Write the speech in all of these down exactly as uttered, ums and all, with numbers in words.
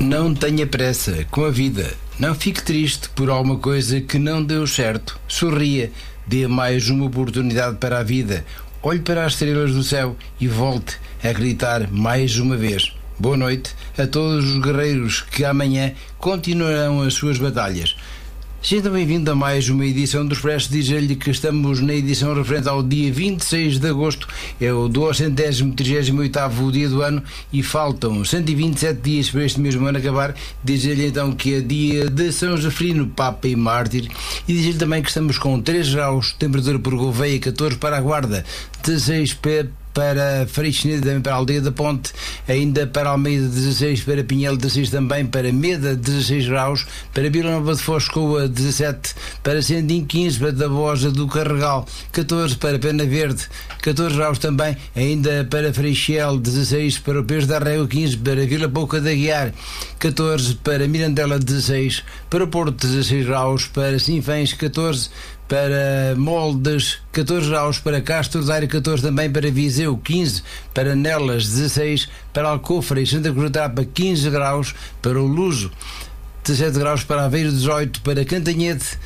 Não tenha pressa com a vida. Não fique triste por alguma coisa que não deu certo. Sorria. Dê mais uma oportunidade para a vida. Olhe para as estrelas do céu e volte a acreditar mais uma vez. Boa noite a todos os guerreiros que amanhã continuarão as suas batalhas. Seja bem-vindo a mais uma edição do Expresso. Diz-lhe que estamos na edição referente ao dia vinte e seis de agosto, é o duzentos trigésimo oitavo dia do ano e faltam cento e vinte e sete dias para este mesmo ano acabar. Diz-lhe então que é dia de São Josefino, Papa e Mártir, e diz-lhe também que estamos com três graus, temperatura por Gouveia, catorze para a Guarda, dezasseis para para Freixenedo, também para a Aldeia da Ponte, ainda para Almeida dezasseis, para Pinhel dezasseis também, para Meda dezasseis graus, para Vila Nova de Foscoa dezassete, para Sendim quinze, para Tabosa do Carregal catorze, para Pena Verde catorze graus também, ainda para Freixel dezasseis, para o Peixe da Régua quinze, para Vila Pouca da Guiar catorze, para Mirandela dezasseis, para o Porto dezasseis graus, para Sinfãs catorze, para Moldes catorze graus, para Castro Daire catorze também, para Viseu quinze, para Nelas dezasseis, para Alcofra e Santa Cruz da Tapa quinze graus, para o Luso dezassete graus, para Aveiro dezoito, para Cantanhede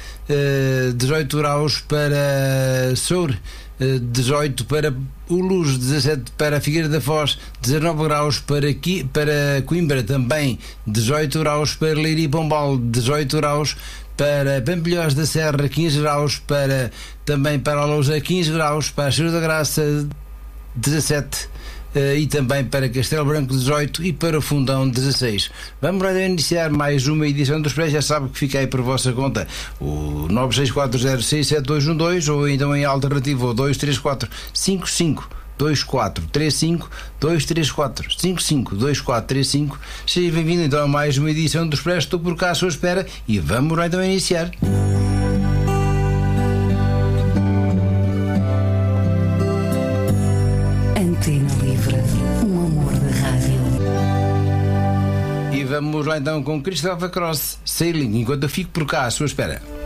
dezoito graus, para Soure dezoito, para o Luz dezassete, para Figueira da Foz dezanove graus, para, Qui, para Coimbra também dezoito graus, para Leiria e Pombal dezoito graus, para Pampilhós da Serra quinze graus, para, também para a Lousa quinze graus, para a Cheiro da Graça dezassete e também para Castelo Branco dezoito e para o Fundão dezasseis. Vamos lá iniciar mais uma edição do Expresso. Já sabe que fica aí por vossa conta o nove seis quatro zero seis sete dois um dois ou então em alternativa o dois três quatro cinco cinco dois quatro três cinco, dois três quatro cinco cinco dois quatro três cinco. Seja bem-vindo então a mais uma edição do Expresso. Estou por cá à sua espera e vamos lá então iniciar. Antena Livre, um amor de rádio. E vamos lá então com Christopher Cross, Sailing, enquanto eu fico por cá à sua espera.